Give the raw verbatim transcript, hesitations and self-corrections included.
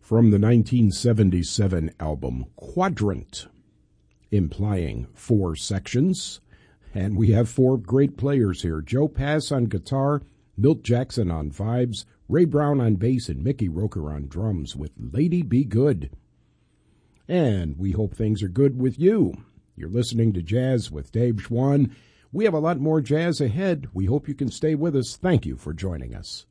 from the nineteen seventy-seven album Quadrant, implying four sections. And we have four great players here. Joe Pass on guitar, Milt Jackson on vibes, Ray Brown on bass, and Mickey Roker on drums with Lady Be Good. And we hope things are good with you. You're listening to Jazz with Dave Schwann. We have a lot more jazz ahead. We hope you can stay with us. Thank you for joining us.